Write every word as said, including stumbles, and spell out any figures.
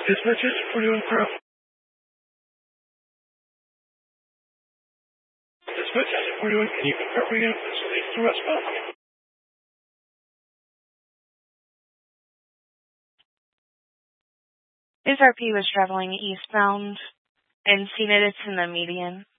Dispatches, we're doing pro. Dispatches, we're doing, can you confirm we have facilities to respond? His R P was traveling eastbound and seen it. It's in the median.